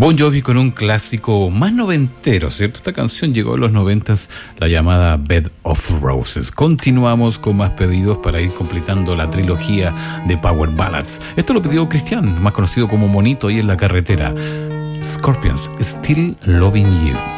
Bon Jovi con un clásico más noventero, ¿cierto? Esta canción llegó en los 90s, la llamada Bed of Roses. Continuamos con más pedidos para ir completando la trilogía de Power Ballads. Esto lo pidió Cristian, más conocido como Monito, ahí en la carretera. Scorpions, Still Loving You.